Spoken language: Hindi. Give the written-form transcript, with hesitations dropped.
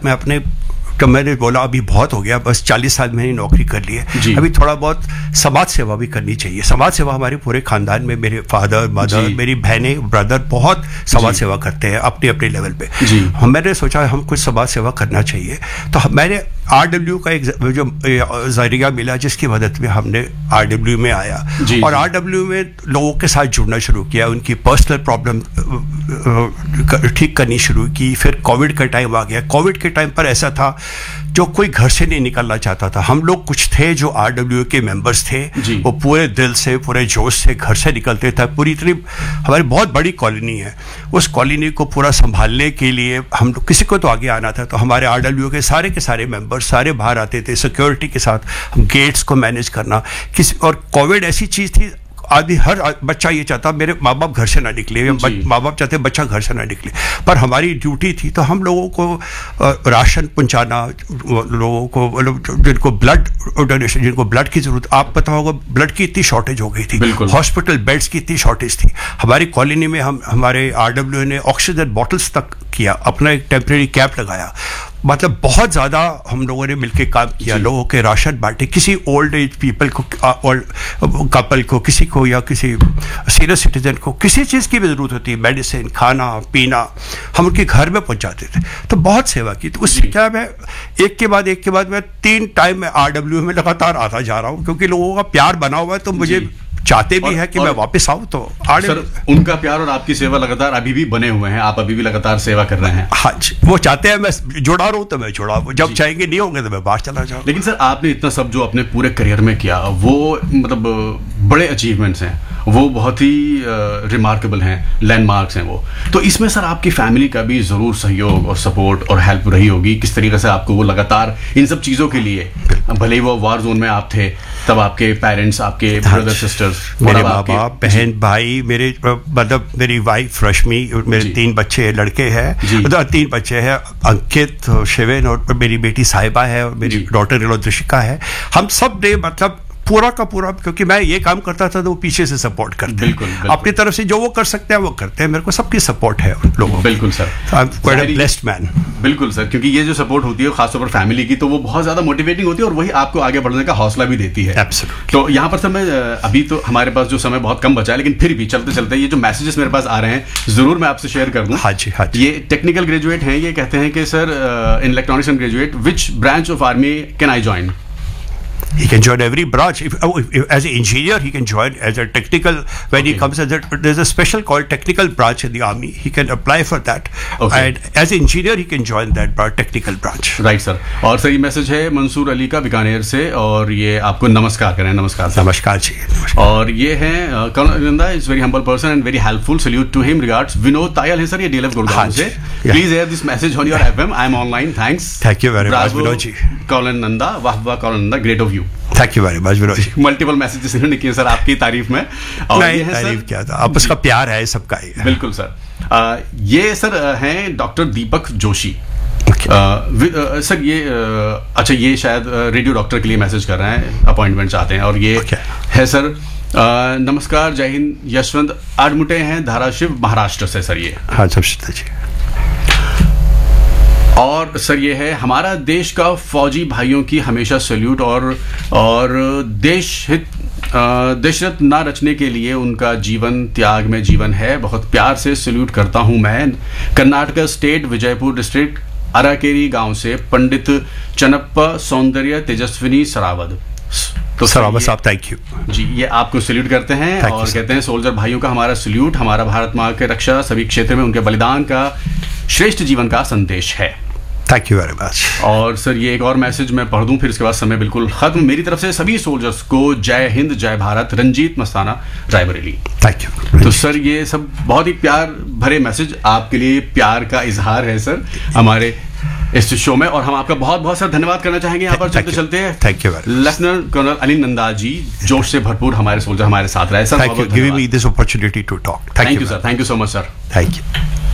मैं अपने, तो मैंने बोला अभी बहुत हो गया, बस 40 साल मैंने नौकरी कर ली है, अभी थोड़ा बहुत समाज सेवा भी करनी चाहिए। समाज सेवा हमारे पूरे खानदान में, मेरे फादर मदर, मेरी बहनें ब्रदर बहुत समाज सेवा करते हैं अपने अपने लेवल पे। मैंने सोचा हम कुछ समाज सेवा करना चाहिए, तो मैंने RW का एक जो जरिया मिला जिसकी मदद में हमने RW में आया और RW में लोगों के साथ जुड़ना शुरू किया, उनकी पर्सनल प्रॉब्लम ठीक करनी शुरू की। फिर कोविड का टाइम आ गया। कोविड के टाइम पर ऐसा था जो कोई घर से नहीं निकलना चाहता था। हम लोग कुछ थे जो RW के मेंबर्स थे, वो पूरे दिल से पूरे जोश से घर से निकलते थे। पूरी इतनी हमारी बहुत बड़ी कॉलोनी है, उस कॉलोनी को पूरा संभालने के लिए हम लोग, किसी को तो आगे आना था, तो हमारे RW के सारे मेंबर्स सारे बाहर आते थे सिक्योरिटी के साथ, गेट्स को मैनेज करना किसी। और कोविड ऐसी चीज़ थी, आदमी हर बच्चा ये चाहता मेरे माँ बाप घर से ना निकले, माँ बाप चाहते बच्चा घर से ना निकले, पर हमारी ड्यूटी थी तो हम लोगों को राशन पहुंचाना, लोगों को जिनको ब्लड डोनेशन, जिनको ब्लड की जरूरत, आप पता होगा ब्लड की इतनी शॉर्टेज हो गई थी, हॉस्पिटल बेड्स की इतनी शॉर्टेज थी। हमारी कॉलोनी में हमारे RW ने ऑक्सीजन बॉटल्स तक किया, अपना एक टेम्परेरी कैंप लगाया, मतलब बहुत ज़्यादा हम लोगों ने मिलकर काम किया, लोगों के राशन बांटे, किसी ओल्ड एज पीपल को, कपल को, किसी को या किसी सीनियर सिटीजन को किसी चीज़ की भी ज़रूरत होती है, मेडिसिन, खाना पीना, हम उनके घर में पहुंचाते थे। तो बहुत सेवा की। तो उससे क्या, मैं एक के बाद मैं 3 टाइम में RW में लगातार आता जा रहा हूँ, क्योंकि लोगों का प्यार बना हुआ है, तो मुझे चाहते भी है कि मैं वापस आऊं। तो सर उनका प्यार और आपकी सेवा लगातार अभी भी बने हुए हैं, आप अभी भी लगातार सेवा कर रहे हैं। हाँ जी, वो चाहते हैं मैं जुड़ा रहूं तो मैं जुड़ा, जब चाहेंगे नहीं होंगे तो मैं बाहर चला जाऊं। लेकिन सर आपने इतना सब जो अपने पूरे करियर में किया, वो मतलब बड़े अचीवमेंट्स हैं, वो बहुत ही रिमार्केबल हैं, लैंडमार्क्स हैं वो। तो इसमें सर आपकी फैमिली का भी ज़रूर सहयोग और सपोर्ट और हेल्प रही होगी, किस तरीके से आपको वो लगातार इन सब चीज़ों के लिए, भले ही वो वॉर जोन में आप थे तब, आपके पेरेंट्स, आपके ब्रदर सिस्टर्स, मेरे माँ बाप, बहन भाई, मेरे मतलब मेरी वाइफ रश्मि, मेरे 3 बच्चे लड़के हैं, 3 बच्चे हैं, अंकित, शिवेन और मेरी बेटी साहिबा है और मेरी डॉटर दृशिका है। हम सब ने मतलब पूरा का पूरा, क्योंकि मैं ये काम करता था तो वो पीछे से सपोर्ट करते हैं, अपनी तरफ से जो वो कर सकते हैं वो करते हैं, मेरे को सबकी सपोर्ट है उन लोगों। बिल्कुल sir, I am quite a blessed man. बिल्कुल सर, क्योंकि ये जो सपोर्ट होती है खासतौर पर फैमिली की, तो वो बहुत ज्यादा मोटिवेटिंग होती है और वही आपको आगे बढ़ने का हौसला भी देती है। तो यहाँ पर सर मैं अभी तो हमारे पास जो समय बहुत कम बचा है, लेकिन फिर भी चलते चलते ये जो मैसेजेस मेरे पास आ रहे हैं जरूर मैं आपसे शेयर कर दूं। हाँ जी, हाँ जी। ये टेक्निकल ग्रेजुएट हैं, ये कहते हैं कि sir in electronics and graduate, which branch of army can I join? He can join every branch. If as an engineer, he can join as a technical. When he comes as there's a special called technical branch in the army. He can apply for that. And as an engineer, he can join that technical branch. Right, sir. और सर ये मैसेज है मंसूर अली का बीकानेर से, और ये आपको नमस्कार करें। नमस्कार सर। नमस्कार जी। और ये है colonel Nanda is very humble person and very helpful, salute to him, regards. Vinod Tayal है सर, ये DLF गुड़गांव से। Please air this message on your FM. I am online, thanks. Thank you very much Vinod ji. Colonel Nanda, वाह वाह colonel Nanda, great of you. Thank you very much Vinod ji. Multiple messages इन्होंने किए सर आपकी तारीफ में। और ये तारीफ क्या था, आपस का प्यार है सबका ही। बिल्कुल सर। ये सर हैं डॉक्टर दीपक जोशी। सर ये अच्छा, ये शायद रेडियो डॉक्टर के लिए मैसेज कर रहे हैं, अपॉइंटमेंट चाहते हैं। और ये है सर नमस्कार, जय हिंद, यशवंत आडमुटे हैं, धाराशिव महाराष्ट्र से सर ये। हाँ सब जी। और सर ये है हमारा देश का फौजी भाइयों की हमेशा सैल्यूट, और देशरत ना रचने के लिए उनका जीवन त्याग में जीवन है, बहुत प्यार से सैल्यूट करता हूं मैं। कर्नाटक स्टेट, विजयपुर डिस्ट्रिक्ट, अराकेरी गांव से पंडित चन्नप्पा सौंदर्य तेजस्विनी सरावद। तो सरावद साहब थैंक यू जी, ये आपको सैल्यूट करते हैं और कहते हैं सोल्जर भाइयों का हमारा सैल्यूट, हमारा भारत माँ के रक्षा सभी क्षेत्र में उनके बलिदान का श्रेष्ठ जीवन का संदेश है। Thank you very much. और सर ये एक और मैसेज मैं पढ़ दूं, फिर इसके बाद समय बिल्कुल खत्म। मेरी तरफ से सभी सोल्जर्स को जय हिंद, जय भारत, रंजीत मस्ताना, रायबरेली। Thank you. तो सर ये सब बहुत ही प्यार भरे मैसेज, आपके लिए प्यार का इजहार है सर हमारे इस शो में, और हम आपका बहुत बहुत सर धन्यवाद करना चाहेंगे यहाँ पर चलते चलते। Thank you very much. Lieutenant colonel Ali Nanda ji, जोश से भरपूर हमारे सोल्जर हमारे साथ रहे sir. Thank you giving me this opportunity to talk. Thank you sir, thank you so much sir. Thank you.